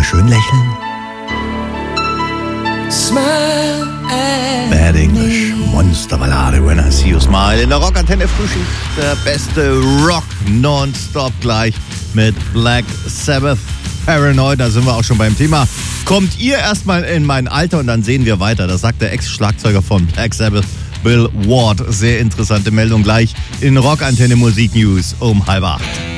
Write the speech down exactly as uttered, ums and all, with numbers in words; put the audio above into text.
schön lächeln. Smile at Bad English, Monsterballade, When I See You Smile. In der Rockantenne Frühschicht, der beste Rock nonstop gleich mit Black Sabbath. Paranoid, da sind wir auch schon beim Thema. Kommt ihr erstmal in mein Alter und dann sehen wir weiter. Das sagt der Ex-Schlagzeuger von Black Sabbath, Bill Ward. Sehr interessante Meldung gleich in Rockantenne Musik News um halb acht.